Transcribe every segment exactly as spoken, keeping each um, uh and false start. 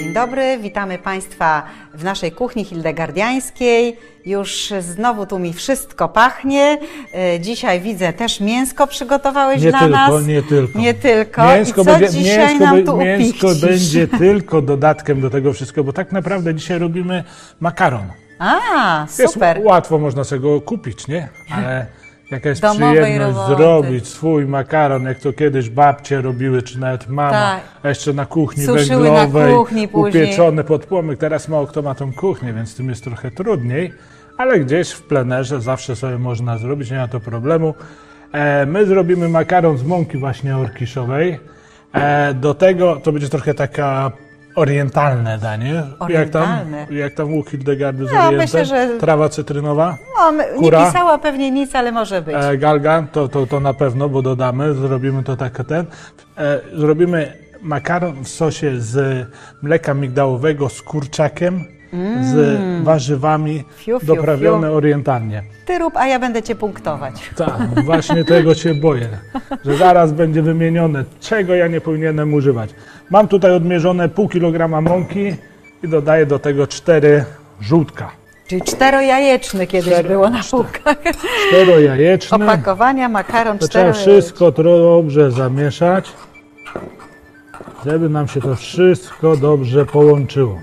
Dzień dobry, witamy Państwa w naszej kuchni hildegardiańskiej. Już znowu tu mi wszystko pachnie. Dzisiaj widzę, też mięsko przygotowałeś nie dla tylko, nas. Nie tylko, nie tylko. Mięsko I co będzie, dzisiaj mięsko, nam tu mięsko upichcisz? będzie tylko dodatkiem do tego wszystkiego, bo tak naprawdę dzisiaj robimy makaron. A, Jest super. łatwo można sobie go kupić, nie? Ale jaka jest Domowej przyjemność roboty. zrobić swój makaron, jak to kiedyś babcie robiły, czy nawet mama, Tak. a jeszcze na kuchni Suszyły na węglowej, kuchni później. upieczony pod płomyk. Teraz mało kto ma tą kuchnię, więc z tym jest trochę trudniej, ale gdzieś w plenerze zawsze sobie można zrobić, nie ma to problemu. E, my zrobimy makaron z mąki właśnie orkiszowej. E, do tego to będzie trochę taka orientalne danie. Orientalne. Jak tam, jak tam u Hildegardy z No, Orientem? myślę, że- Trawa cytrynowa. No, nie Kura. pisała pewnie nic, ale może być. E, galgan, to, to, to na pewno, bo dodamy, zrobimy to tak ten. E, zrobimy makaron w sosie z mleka migdałowego z kurczakiem, mm. z warzywami, Fiu, fiu, doprawione fiu. orientalnie. Ty rób, a ja będę Cię punktować. Tak, właśnie tego się boję, że zaraz będzie wymienione, czego ja nie powinienem używać. Mam tutaj odmierzone pół kilograma mąki i dodaję do tego cztery żółtka. Czyli czterojajeczny kiedyś Cztery- było na półkach. Czterojajeczne. Opakowania, makaron To trzeba czterojajeczny. wszystko dobrze zamieszać, żeby nam się to wszystko dobrze połączyło.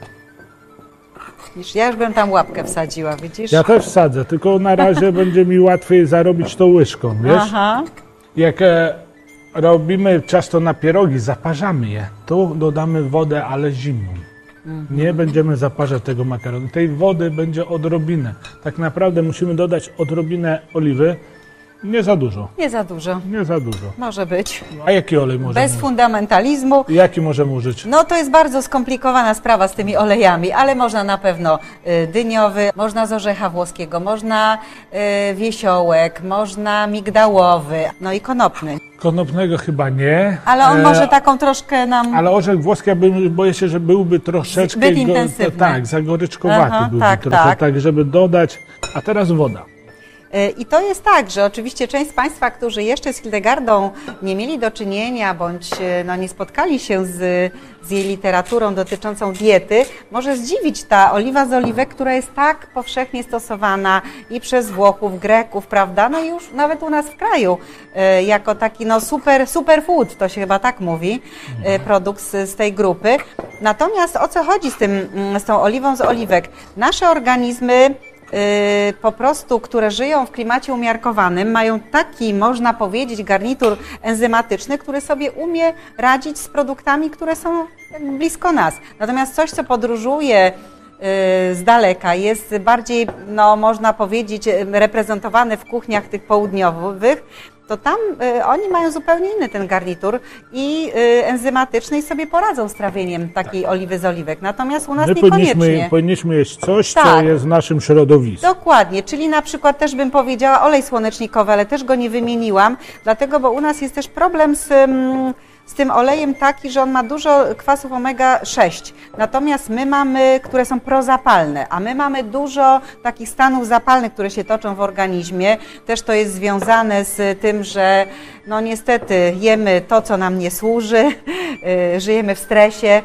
Widzisz, ja już bym tam łapkę wsadziła, widzisz? Ja też wsadzę, tylko na razie będzie mi łatwiej zarobić to łyżką, wiesz? Aha. Jak e, robimy ciasto na pierogi, zaparzamy je, to dodamy wodę, ale zimną. Nie będziemy zaparzać tego makaronu. Tej wody będzie odrobinę. Tak naprawdę musimy dodać odrobinę oliwy. Nie za dużo. Nie za dużo. Nie za dużo. Może być. A jaki olej możemy Bez użyć? fundamentalizmu. Jaki możemy użyć? No to jest bardzo skomplikowana sprawa z tymi olejami, ale można na pewno y, dyniowy, można z orzecha włoskiego, można y, wiesiołek, można migdałowy, no i konopny. Konopnego chyba nie. Ale on E, może taką troszkę nam... Ale orzech włoski, ja bym, boję się, że byłby troszeczkę... Zbyt go- intensywny. Tak, zagoryczkowaty Aha, byłby tak, trochę, tak. tak, żeby dodać. A teraz woda. I to jest tak, że oczywiście część z Państwa, którzy jeszcze z Hildegardą nie mieli do czynienia, bądź no, nie spotkali się z, z jej literaturą dotyczącą diety, może zdziwić ta oliwa z oliwek, która jest tak powszechnie stosowana i przez Włochów, Greków, prawda, no i już nawet u nas w kraju, e, jako taki no, super, superfood, to się chyba tak mówi, e, produkt z, z tej grupy. Natomiast o co chodzi z, tym, z tą oliwą z oliwek? Nasze organizmy Yy, po prostu, które żyją w klimacie umiarkowanym, mają taki, można powiedzieć, garnitur enzymatyczny, który sobie umie radzić z produktami, które są blisko nas. Natomiast coś, co podróżuje yy, z daleka, jest bardziej, no, można powiedzieć, reprezentowane w kuchniach tych południowych, to tam y, oni mają zupełnie inny ten garnitur i y, enzymatyczny i sobie poradzą z trawieniem takiej tak. oliwy z oliwek. Natomiast u nas My niekoniecznie. powinniśmy, powinniśmy jeść coś, co Tak. jest w naszym środowisku. Dokładnie, czyli na przykład też bym powiedziała olej słonecznikowy, ale też go nie wymieniłam, dlatego, bo u nas jest też problem z, z tym olejem taki, że on ma dużo kwasów omega sześć, natomiast my mamy, które są prozapalne, a my mamy dużo takich stanów zapalnych, które się toczą w organizmie. Też to jest związane z tym, że no niestety jemy to, co nam nie służy, yy, żyjemy w stresie.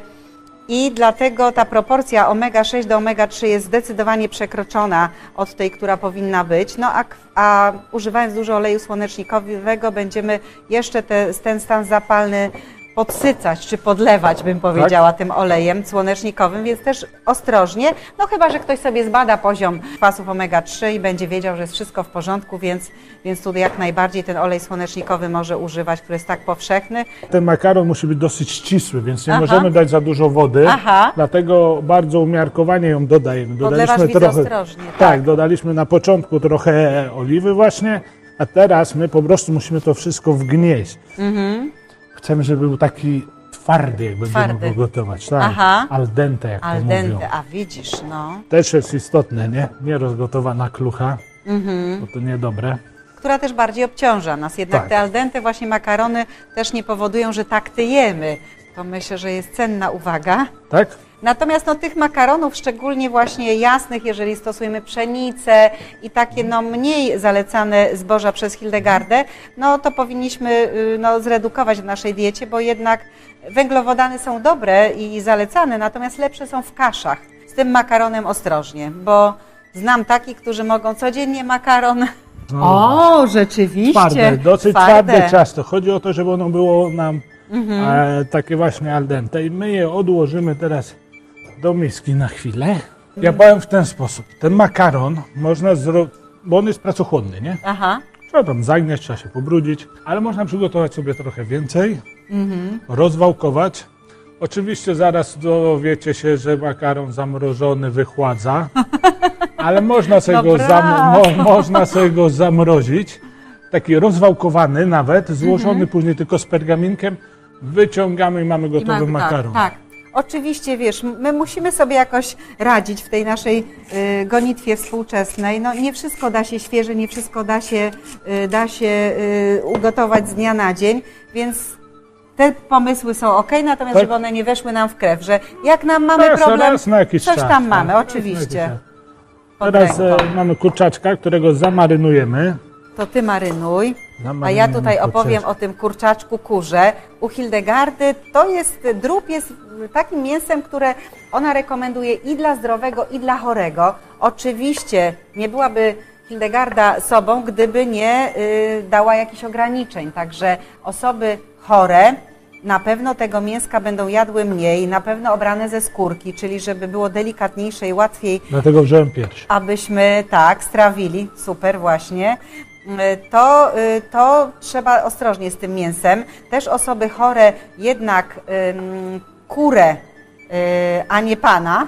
I dlatego ta proporcja omega sześć do omega trzy jest zdecydowanie przekroczona od tej, która powinna być. No a, a używając dużo oleju słonecznikowego będziemy jeszcze te, ten stan zapalny podsycać czy podlewać, bym powiedziała, tak? tym olejem słonecznikowym, więc też ostrożnie, no chyba że ktoś sobie zbada poziom kwasów omega trzy i będzie wiedział, że jest wszystko w porządku, więc, więc tutaj jak najbardziej ten olej słonecznikowy może używać, który jest tak powszechny. Ten makaron musi być dosyć ścisły, więc nie Aha. możemy dać za dużo wody, Aha. dlatego bardzo umiarkowanie ją dodajemy. Podlewasz, widzę, trochę, ostrożnie. tak, Tak, dodaliśmy na początku trochę oliwy właśnie, a teraz my po prostu musimy to wszystko wgnieść. Mhm. Chcemy, żeby był taki twardy, jak będziemy Twardy. go gotować. Tak? Aha. Al dente, jak Al to dente, mówią. a widzisz, no. Też jest istotne, nie? Nie rozgotowana klucha, Mhm. bo to niedobre. Która też bardziej obciąża nas. Jednak Tak. te al dente właśnie makarony też nie powodują, że tak tyjemy. To myślę, że jest cenna uwaga. Tak? Natomiast no, tych makaronów, szczególnie właśnie jasnych, jeżeli stosujemy pszenicę i takie no, mniej zalecane zboża przez Hildegardę, no to powinniśmy no, zredukować w naszej diecie, bo jednak Węglowodany są dobre i zalecane, natomiast lepsze są w kaszach. Z tym makaronem ostrożnie, bo znam takich, którzy mogą codziennie makaron. No, o, rzeczywiście. Twarde, dosyć twarde. twarde ciasto. Chodzi o to, żeby ono było nam mhm. e, takie właśnie al dente. I my je odłożymy teraz do miski na chwilę. Ja powiem w ten sposób. Ten makaron można zrobić, bo on jest pracochłonny, nie? Aha. Trzeba tam zagnieść, trzeba się pobrudzić, ale można przygotować sobie trochę więcej, mhm. rozwałkować. Oczywiście zaraz dowiecie się, że makaron zamrożony wychładza, ale można sobie, go, zam, mo, można sobie go zamrozić. Taki rozwałkowany nawet, złożony mhm. później tylko z pergaminkiem, wyciągamy i mamy gotowy I ma, makaron. Tak, tak. Oczywiście, wiesz, my musimy sobie jakoś radzić w tej naszej y, gonitwie współczesnej. No, nie wszystko da się świeże, nie wszystko da się, y, da się y, ugotować z dnia na dzień, więc te pomysły są ok, natomiast tak. żeby one nie weszły nam w krew, że jak nam mamy raz, problem, raz na jakiś coś czas, tam tak. mamy, oczywiście. Teraz e, mamy kurczaczka, którego zamarynujemy. To ty marynuj, a ja tutaj opowiem o tym kurczaczku kurze. U Hildegardy to jest, drób jest takim mięsem, które ona rekomenduje i dla zdrowego, i dla chorego. Oczywiście nie byłaby Hildegarda sobą, gdyby nie y, dała jakichś ograniczeń, także osoby chore na pewno tego mięska będą jadły mniej, na pewno obrane ze skórki, czyli żeby było delikatniejsze i łatwiej. Dlatego wziąłem pierś. Abyśmy tak strawili, super właśnie. To, to trzeba ostrożnie z tym mięsem. Też osoby chore jednak ym, kurę, y, a nie pana,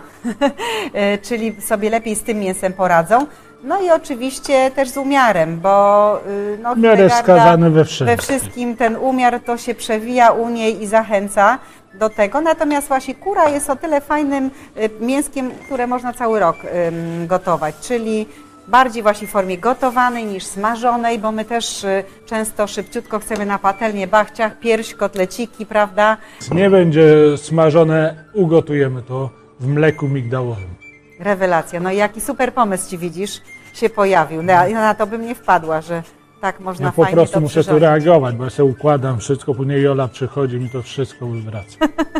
czyli sobie lepiej z tym mięsem poradzą. No i oczywiście też z umiarem, bo y, no, umiar jest skazany we wszystkim. we wszystkim. Ten umiar to się przewija u niej i zachęca do tego. Natomiast właśnie kura jest o tyle fajnym y, mięskiem, które można cały rok y, gotować, czyli bardziej właśnie w formie gotowanej niż smażonej, bo my też y, często szybciutko chcemy na patelnię, bachciach, pierś, kotleciki, prawda? Nie będzie smażone, ugotujemy to w mleku migdałowym. Rewelacja. No i jaki super pomysł Ci widzisz się pojawił. Ja na to bym nie wpadła, że tak można ja fajnie to po prostu muszę tu przyrządzić. reagować, bo ja sobie układam wszystko, później Jola przychodzi, mi to wszystko wywraca.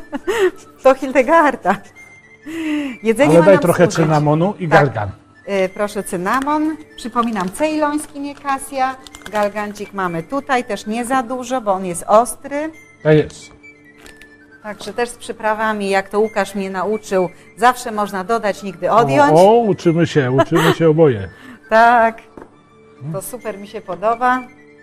To Hildegarda. Jedzenie Ale ma daj nam trochę służyć. cynamonu i Tak. galgan. Y, proszę, cynamon. Przypominam, cejloński, nie Kasia. Galgancik mamy tutaj, też nie za dużo, bo on jest ostry. To jest. Także też z przyprawami, jak to Łukasz mnie nauczył, zawsze można dodać, nigdy odjąć. O, o uczymy się, uczymy się oboje. Tak, to super mi się podoba.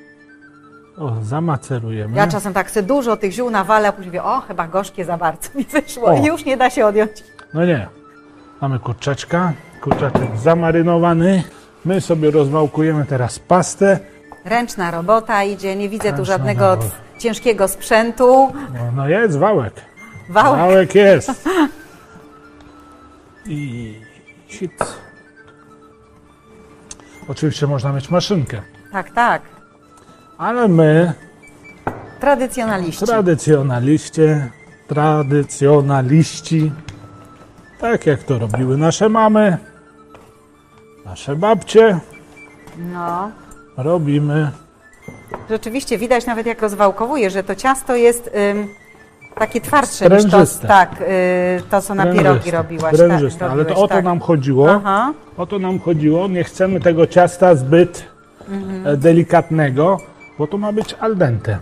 O, zamacerujemy. Ja czasem tak chcę dużo tych ziół nawalę, a później mówię, o, chyba gorzkie za bardzo mi wyszło O. i już nie da się odjąć. No nie. Mamy kurczaczka, kurczaczek zamarynowany. My sobie rozwałkujemy teraz pastę. Ręczna robota idzie, nie widzę tu Ręczna żadnego robota. ciężkiego sprzętu. No, no jest wałek. Wałek. Wałek jest. I hit. Oczywiście można mieć maszynkę, Tak, tak. ale my, Tradycjonaliści. tradycjonaliście, tradycjonaliści, tak jak to robiły nasze mamy, nasze babcie, No. robimy. Rzeczywiście widać nawet jak rozwałkowuje, że to ciasto jest ym, takie twardsze niż to, Sprężyste. tak, y, to, co na pierogi robiłaś. Sprężyste, tak, ale to robiłeś, o to tak. nam chodziło. Aha. O to nam chodziło. Nie chcemy tego ciasta zbyt mhm. delikatnego, bo to ma być al dente.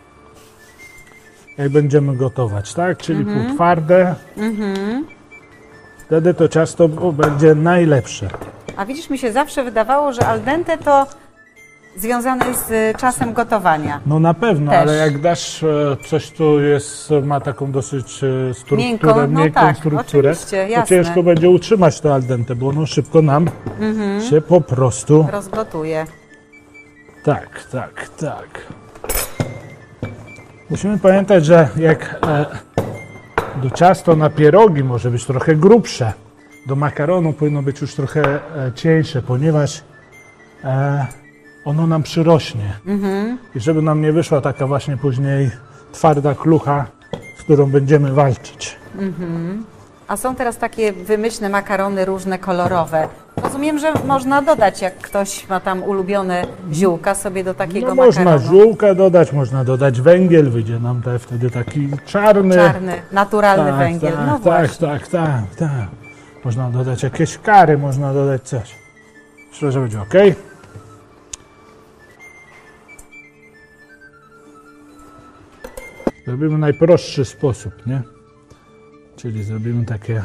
Jak będziemy gotować, tak? Czyli Mhm. półtwarde. Mhm. Wtedy to ciasto będzie najlepsze. A widzisz, mi się zawsze wydawało, że al dente to związane z y, czasem gotowania. No na pewno, Też. ale jak dasz e, coś, co jest, ma taką dosyć e, strukturę, Miękką, no miękką tak, strukturę, oczywiście, to jasne. ciężko będzie utrzymać to al dente, bo ono szybko nam Mhm. się po prostu... Rozgotuje. Tak, tak, tak. Musimy pamiętać, że jak e, do ciasto na pierogi może być trochę grubsze, do makaronu powinno być już trochę e, cieńsze, ponieważ e, ono nam przyrośnie. Mhm. I żeby nam nie wyszła taka właśnie później twarda klucha, z którą będziemy walczyć. A są teraz takie wymyślne makarony różne, kolorowe. Rozumiem, że można dodać, jak ktoś ma tam ulubione ziółka sobie do takiego No makaronu. można ziółka dodać, można dodać węgiel, wyjdzie nam te, wtedy taki czarny. Czarny, naturalny tak, węgiel. Tak, no tak, właśnie. tak, tak, tak. Można dodać jakieś kary, można dodać coś. Myślę, że będzie ok. Zrobimy najprostszy sposób, nie? Czyli zrobimy takie...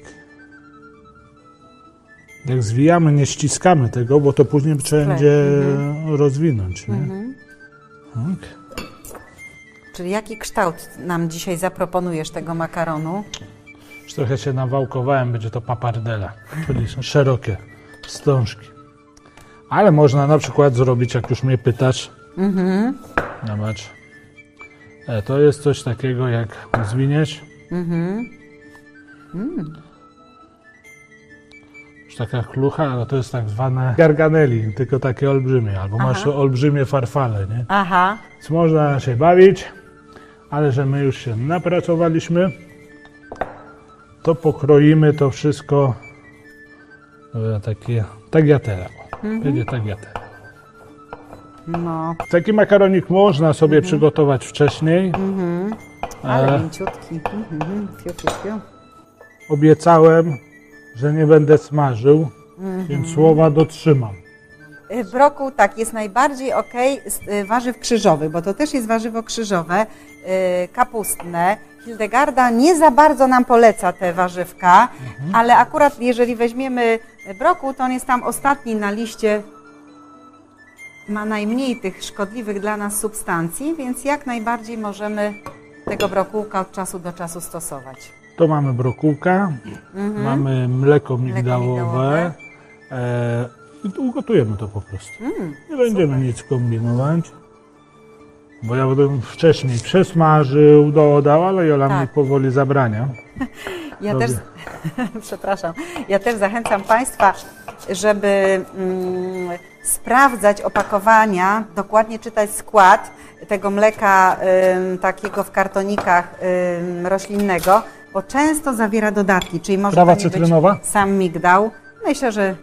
Jak zwijamy, nie ściskamy tego, bo to później trzeba będzie mhm. rozwinąć, nie? Mhm. Tak. Czyli jaki kształt nam dzisiaj zaproponujesz tego makaronu? Już trochę się nawałkowałem, będzie to papardela, czyli są szerokie wstążki. Ale można na przykład zrobić, jak już mnie pytasz, Mhm. zobacz, e, to jest coś takiego jak zwiniesz, Mhm. Mm. już taka klucha, ale to jest tak zwane garganeli, tylko takie olbrzymie, albo Aha. masz olbrzymie farfale, nie? Aha. Więc można się bawić, ale że my już się napracowaliśmy, to pokroimy to wszystko e, takie tagliatelle. Mhm. Będzie tagliatelle. No. Taki makaronik można sobie Mhm. przygotować wcześniej. Mhm. Ale E, mięciutki. Mhm. Fiu, fiu, fiu. Obiecałem, że nie będę smażył, więc słowa dotrzymam. Y, Brokuł, tak, jest najbardziej ok z y, warzyw krzyżowych, bo to też jest warzywo krzyżowe, y, kapustne. Hildegarda nie za bardzo nam poleca te warzywka, Mhm. ale akurat jeżeli weźmiemy brokuł, to on jest tam ostatni na liście, ma najmniej tych szkodliwych dla nas substancji, więc jak najbardziej możemy tego brokułka od czasu do czasu stosować. To mamy brokułka, Mhm. mamy mleko migdałowe. migdałowe. E, I tu ugotujemy to po prostu. Mm, Nie będziemy nic kombinować. Bo ja bym wcześniej przesmażył, dodał, ale Jola Tak. mi powoli zabrania. Ja Robię. też, przepraszam, ja też zachęcam Państwa, żeby mm, sprawdzać opakowania, dokładnie czytać skład tego mleka ym, takiego w kartonikach ym, roślinnego, bo często zawiera dodatki, czyli może Trawa to nie być cytrynowa? sam migdał. Myślę, że